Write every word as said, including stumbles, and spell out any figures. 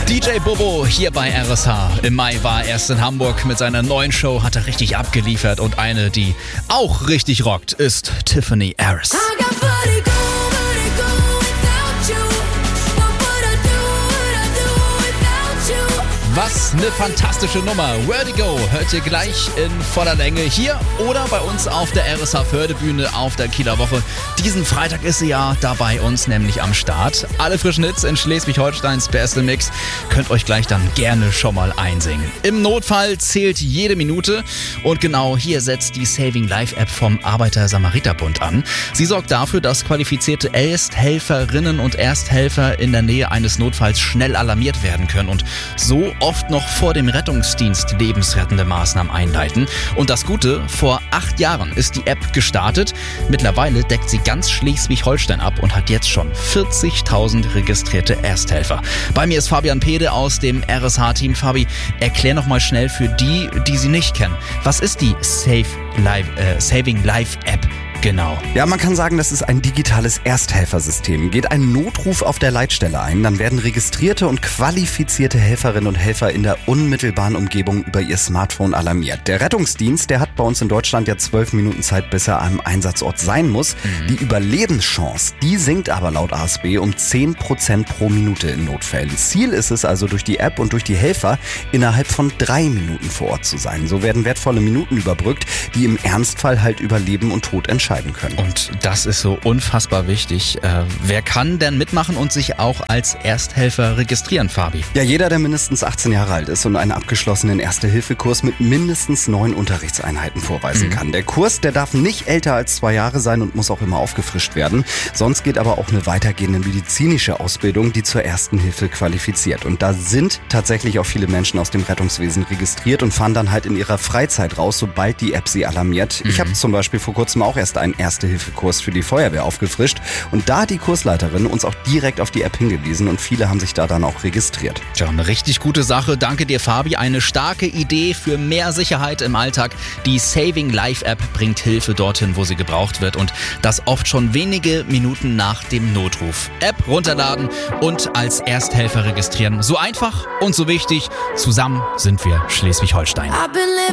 D J Bobo hier bei R S H. Im Mai war er erst in Hamburg mit seiner neuen Show, hat er richtig abgeliefert. Und eine, die auch richtig rockt, ist Tiffany Harris. Was eine fantastische Nummer. Vertigo hört ihr gleich in voller Länge hier oder bei uns auf der R S H Fördebühne auf der Kieler Woche. Diesen Freitag ist sie ja da bei uns nämlich am Start. Alle frischen Hits in Schleswig-Holsteins beste Mix könnt euch gleich dann gerne schon mal einsingen. Im Notfall zählt jede Minute und genau hier setzt die Saving Life App vom Arbeiter-Samariter-Bund an. Sie sorgt dafür, dass qualifizierte Ersthelferinnen und Ersthelfer in der Nähe eines Notfalls schnell alarmiert werden können und so oft noch vor dem Rettungsdienst lebensrettende Maßnahmen einleiten. Und das Gute, vor acht Jahren ist die App gestartet. Mittlerweile deckt sie ganz Schleswig-Holstein ab und hat jetzt schon vierzigtausend registrierte Ersthelfer. Bei mir ist Fabian Pede aus dem R S H-Team. Fabi, erklär noch mal schnell für die, die sie nicht kennen. Was ist die Save Life, äh, Saving Life App? Genau. Ja, man kann sagen, das ist ein digitales Ersthelfersystem. Geht ein Notruf auf der Leitstelle ein, dann werden registrierte und qualifizierte Helferinnen und Helfer in der unmittelbaren Umgebung über ihr Smartphone alarmiert. Der Rettungsdienst, der hat bei uns in Deutschland ja zwölf Minuten Zeit, bis er am Einsatzort sein muss. Mhm. Die Überlebenschance, die sinkt aber laut A S B um zehn Prozent pro Minute in Notfällen. Ziel ist es also, durch die App und durch die Helfer innerhalb von drei Minuten vor Ort zu sein. So werden wertvolle Minuten überbrückt, die im Ernstfall halt über Leben und Tod entscheiden können. Und das ist so unfassbar wichtig. Äh, wer kann denn mitmachen und sich auch als Ersthelfer registrieren, Fabi? Ja, jeder, der mindestens achtzehn Jahre alt ist und einen abgeschlossenen Erste-Hilfe-Kurs mit mindestens neun Unterrichtseinheiten vorweisen mhm. kann. Der Kurs, der darf nicht älter als zwei Jahre sein und muss auch immer aufgefrischt werden. Sonst geht aber auch eine weitergehende medizinische Ausbildung, die zur Ersten Hilfe qualifiziert. Und da sind tatsächlich auch viele Menschen aus dem Rettungswesen registriert und fahren dann halt in ihrer Freizeit raus, sobald die App sie alarmiert. Mhm. Ich habe zum Beispiel vor kurzem auch erst einen Erste-Hilfe-Kurs für die Feuerwehr aufgefrischt und da hat die Kursleiterin uns auch direkt auf die App hingewiesen und viele haben sich da dann auch registriert. Tja, eine richtig gute Sache. Danke dir, Fabi. Eine starke Idee für mehr Sicherheit im Alltag. Die Saving Life App bringt Hilfe dorthin, wo sie gebraucht wird und das oft schon wenige Minuten nach dem Notruf. App runterladen und als Ersthelfer registrieren. So einfach und so wichtig. Zusammen sind wir Schleswig-Holstein.